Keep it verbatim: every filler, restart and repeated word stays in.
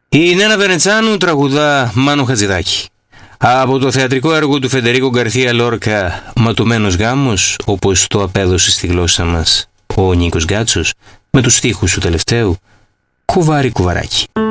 Η Νένα Βενετσάνου τραγουδά Μάνο Χατζηδάκη. Από το θεατρικό έργο του Φεντερίκο Γκαρθία Λόρκα «Ματωμένος γάμος», όπως το απέδωσε στη γλώσσα μας ο Νίκος Γκάτσος, με τους στίχους του τελευταίου, «Κουβάρι κουβαράκι».